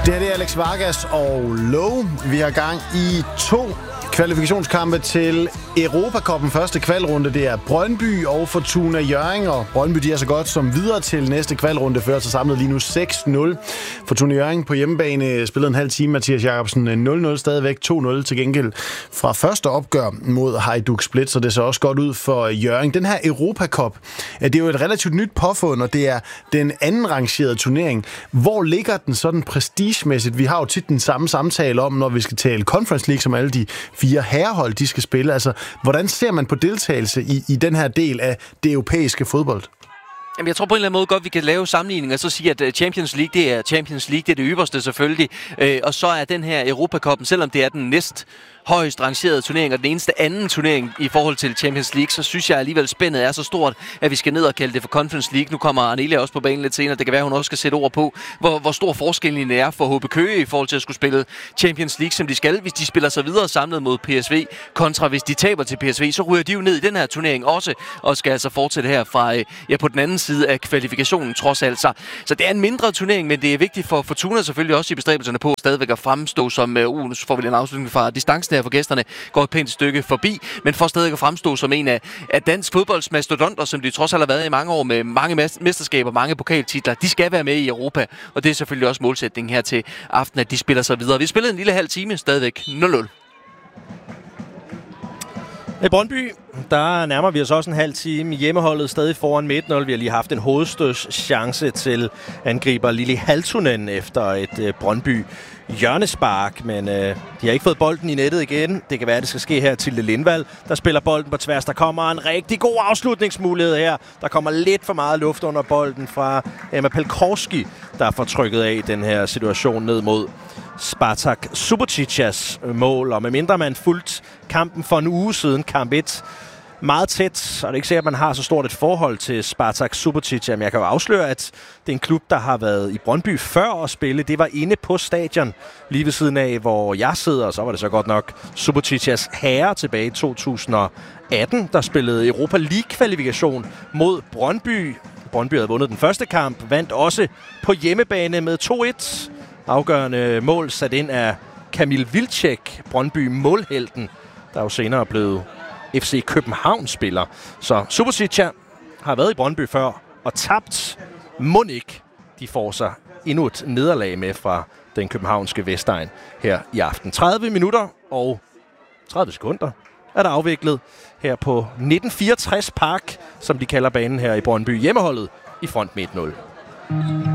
Det her er Alex Vargas og Lowe. Vi har gang i 2 kvalifikationskampe til Europacupen. Første kvalrunde, det er Brøndby og Fortuna Hjørring, og Brøndby de er så godt som videre til næste kvalrunde, fører sig samlet lige nu 6-0. Fortuna Hjørring på hjemmebane spillede en halv time, Mathias Jacobsen 0-0 stadigvæk, 2-0 til gengæld fra første opgør mod Hajduk Split, så det ser også godt ud for Hjørring. Den her Europacup, det er jo et relativt nyt påfund, og det er den anden rangerede turnering. Hvor ligger den sådan prestigemæssigt? Vi har jo tit den samme samtale om, når vi skal tale Conference League, som alle de 4 herrehold, de skal spille. Altså, hvordan ser man på deltagelse i den her del af det europæiske fodbold? Jamen, jeg tror på en eller anden måde godt, vi kan lave sammenligning og så sige, at Champions League, det er Champions League, det er det ypperste selvfølgelig. Og så er den her Europacupen, selvom det er den næst højst rangerede turnering og den eneste anden turnering i forhold til Champions League, så synes jeg alligevel spændet er så stort, at vi skal ned og kalde det for Conference League. Nu kommer Arnelia også på banen lidt senere. Det kan være, hun også skal sætte ord på, hvor stor forskellen er for HB Køge i forhold til at skulle spille Champions League, som de skal, hvis de spiller sig videre samlet mod PSV, kontra hvis de taber til PSV, så ryger de jo ned i den her turnering også, og skal altså fortsætte her fra på den anden side af kvalifikationen trods alt. Så det er en mindre turnering, men det er vigtigt for Fortuna selvfølgelig også i bestræbelserne på stadigvæk at fremstå som, nu får vi en afslutning fra distancen her for gæsterne, går et pænt stykke forbi, men for stadig at fremstå som en af dansk fodbolds mastodonter, som de trods alt har været i mange år med mange mesterskaber, mange pokaltitler. De skal være med i Europa, og det er selvfølgelig også målsætningen her til aften, at de spiller sig videre. Vi spillede en lille halv time, stadigvæk 0-0. I Brøndby, der nærmer vi os også en halv time. Hjemmeholdet stadig foran 1-0. Vi har lige haft en hovedstøds chance til angriber Lili Haltunen efter et Brøndby hjørnespark, men de har ikke fået bolden i nettet igen. Det kan være, at det skal ske her til Lindvald, der spiller bolden på tværs. Der kommer en rigtig god afslutningsmulighed her. Der kommer lidt for meget luft under bolden fra Emma Pelkorski, der får trykket af den her situation ned mod Spartak Suboticias mål. Og medmindre man fulgt kampen for en uge siden, kamp 1, meget tæt, og det er ikke sikkert, at man har så stort et forhold til Spartak Subotica, men jeg kan jo afsløre, at det er en klub, der har været i Brøndby før at spille. Det var inde på stadion, lige ved siden af, hvor jeg sidder, og så var det så godt nok Suboticias herre tilbage i 2018, der spillede Europa League-kvalifikation mod Brøndby. Brøndby havde vundet den første kamp, vandt også på hjemmebane med 2-1. Afgørende mål sat ind af Kamil Vilcek, Brøndby målhelten, der jo senere blev FC København-spiller. Så Subotica har været i Brøndby før og tabt. Mon ikke de får sig endnu et nederlag med fra den københavnske Vestegn her i aften. 30 minutter og 30 sekunder er der afviklet her på 1964 Park, som de kalder banen her i Brøndby. Hjemmeholdet i front med 1-0.